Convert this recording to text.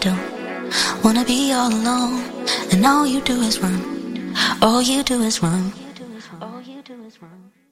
don't wanna be all alone, and all you do is run. All you do is run. All you do is run.